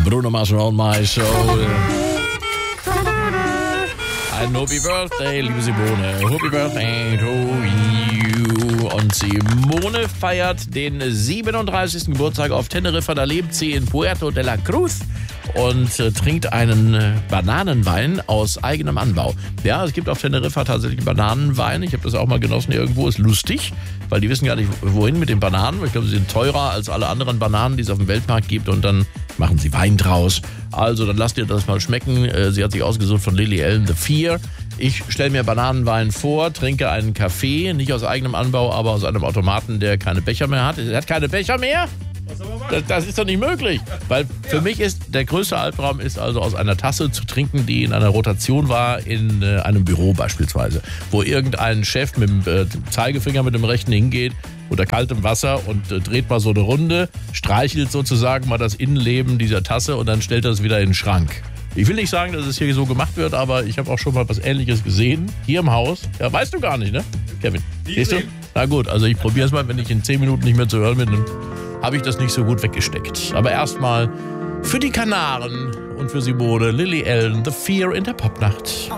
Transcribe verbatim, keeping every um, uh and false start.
Bruno Mars on my show. Ein Happy Birthday, liebe Simone. Happy Birthday to you. Und Simone feiert den siebenunddreißigsten Geburtstag auf Teneriffa. Da lebt sie in Puerto de la Cruz und äh, trinkt einen äh, Bananenwein aus eigenem Anbau. Ja, es gibt auf Teneriffa tatsächlich Bananenwein. Ich habe das auch mal genossen irgendwo. Ist lustig, weil die wissen gar nicht, wohin mit den Bananen. Ich glaube, sie sind teurer als alle anderen Bananen, die es auf dem Weltmarkt gibt. Und dann machen sie Wein draus. Also, dann lasst ihr das mal schmecken. Äh, sie hat sich ausgesucht von Lily Allen, The Fear. Ich stelle mir Bananenwein vor, trinke einen Kaffee, nicht aus eigenem Anbau, aber aus einem Automaten, der keine Becher mehr hat. Er hat keine Becher mehr? Das, das ist doch nicht möglich. Weil für ja. mich ist der größte Albtraum ist also aus einer Tasse zu trinken, die in einer Rotation war, in äh, einem Büro beispielsweise, wo irgendein Chef mit dem äh, Zeigefinger mit dem rechten hingeht unter kaltem Wasser und äh, dreht mal so eine Runde, streichelt sozusagen mal das Innenleben dieser Tasse und dann stellt er es wieder in den Schrank. Ich will nicht sagen, dass es hier so gemacht wird, aber ich habe auch schon mal was Ähnliches gesehen, hier im Haus. Ja, weißt du gar nicht, ne, Kevin? Siehst du? Na gut, also ich probiere es mal, wenn ich in zehn Minuten nicht mehr zu hören bin, dann habe ich das nicht so gut weggesteckt. Aber erstmal für die Kanaren und für Simone, Lily Allen, The Fear in der Popnacht.